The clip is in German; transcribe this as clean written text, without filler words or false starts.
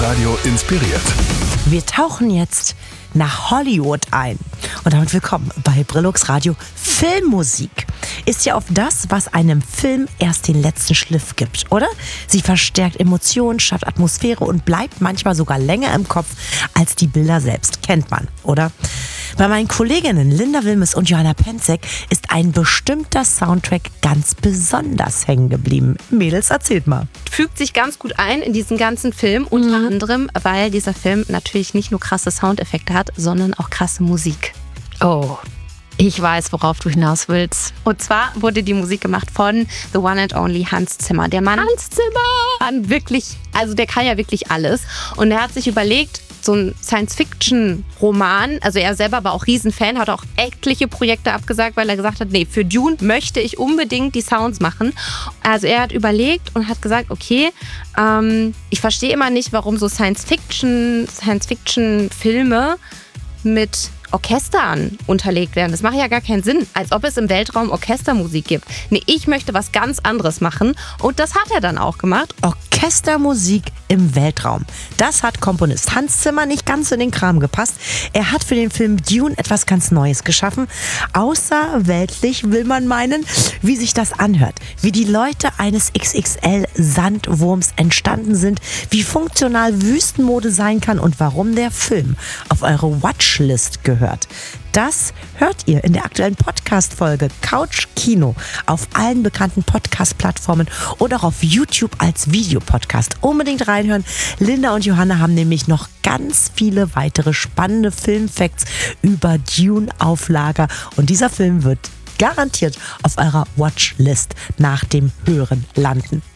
Radio inspiriert. Wir tauchen jetzt nach Hollywood ein. Und damit willkommen bei Brillux Radio. Filmmusik ist ja oft das, was einem Film erst den letzten Schliff gibt, oder? Sie verstärkt Emotionen, schafft Atmosphäre und bleibt manchmal sogar länger im Kopf als die Bilder selbst. Kennt man, oder? Bei meinen Kolleginnen Linda Wilmes und Johanna Penzek ist ein bestimmter Soundtrack ganz besonders hängen geblieben. Mädels, erzählt mal. Fügt sich ganz gut ein in diesen ganzen Film, unter anderem, weil dieser Film natürlich nicht nur krasse Soundeffekte hat, sondern auch krasse Musik. Oh, ich weiß, worauf du hinaus willst. Und zwar wurde die Musik gemacht von The One and Only Hans Zimmer. Der Mann Hans Zimmer! kann wirklich, also der kann ja wirklich alles. Und er hat sich überlegt, so ein Science-Fiction-Roman, also er selber war auch Riesenfan, hat auch etliche Projekte abgesagt, weil er gesagt hat, nee, für Dune möchte ich unbedingt die Sounds machen. Also er hat überlegt und hat gesagt, okay, ich verstehe immer nicht, warum so Science-Fiction-Filme mit Orchestern unterlegt werden. Das macht ja gar keinen Sinn, als ob es im Weltraum Orchestermusik gibt. Nee, ich möchte was ganz anderes machen und das hat er dann auch gemacht. Orchestermusik im Weltraum. Das hat Komponist Hans Zimmer nicht ganz in den Kram gepasst. Er hat für den Film Dune etwas ganz Neues geschaffen. Außerweltlich will man meinen, wie sich das anhört. Wie die Leute eines XXL-Sandwurms entstanden sind, wie funktional Wüstenmode sein kann und warum der Film auf eure Watchlist gehört. Das hört ihr in der aktuellen Podcast-Folge Couch Kino auf allen bekannten Podcast-Plattformen oder auch auf YouTube als Videopodcast. Unbedingt reinhören. Linda und Johanna haben nämlich noch ganz viele weitere spannende Filmfacts über Dune auf Lager. Und dieser Film wird garantiert auf eurer Watchlist nach dem Hören landen.